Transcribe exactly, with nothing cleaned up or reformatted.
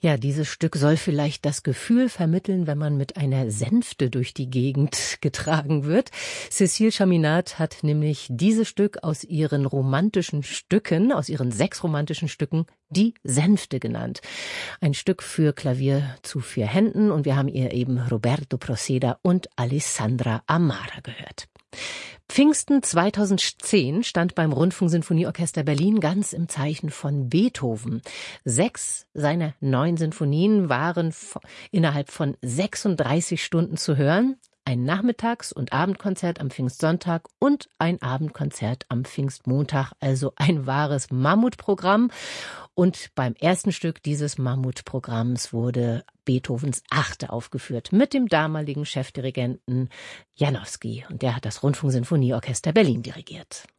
Ja, dieses Stück soll vielleicht das Gefühl vermitteln, wenn man mit einer Sänfte durch die Gegend getragen wird. Cécile Chaminade hat nämlich dieses Stück aus ihren romantischen Stücken, aus ihren sechs romantischen Stücken, die Sänfte genannt. Ein Stück für Klavier zu vier Händen, und wir haben ihr eben Roberto Proceda und Alessandra Amara gehört. Pfingsten zweitausendzehn stand beim Rundfunksinfonieorchester Berlin ganz im Zeichen von Beethoven. Sechs seiner neun Sinfonien waren innerhalb von sechsunddreißig Stunden zu hören. Ein Nachmittags- und Abendkonzert am Pfingstsonntag und ein Abendkonzert am Pfingstmontag, also ein wahres Mammutprogramm. Und beim ersten Stück dieses Mammutprogramms wurde Beethovens Achte aufgeführt mit dem damaligen Chefdirigenten Janowski. Und der hat das Rundfunksinfonieorchester Berlin dirigiert.